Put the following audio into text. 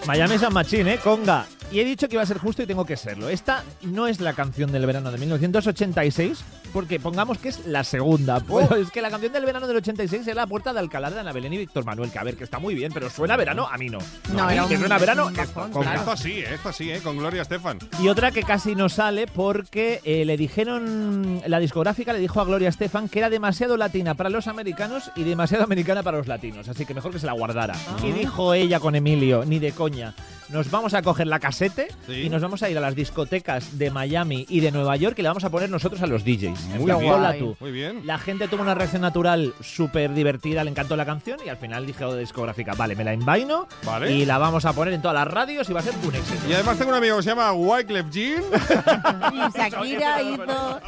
Miami San Machín, Conga. Y he dicho que iba a ser justo y tengo que serlo. Esta no es la canción del verano de 1986, porque pongamos que es la segunda. Pues es que la canción del verano del 86 es La Puerta de Alcalá de Ana Belén y Víctor Manuel, que a ver, que está muy bien, pero suena a verano, a mí no. No, a mí que suena a verano, bajón, Conga. claro. Esto sí, con Gloria Estefan. Y otra que casi no sale porque le dijeron, la discográfica le dijo a Gloria Estefan que era demasiado latina para los americanos y demasiado americana para los latinos, así que mejor que se la guardara. Y dijo ella con Emilio, ni de coña, nos vamos a coger la casete y nos vamos a ir a las discotecas de Miami y de Nueva York y le vamos a poner nosotros a los DJs. Muy bien. Ponla tú. Muy bien. La gente tuvo una reacción natural súper divertida, le encantó la canción y al final dijo la discográfica, vale, me la envaino y la vamos a poner en todas las radios y va a ser un éxito. Y además tengo un amigo que se llama Wyclef Jean. Y Shakira hizo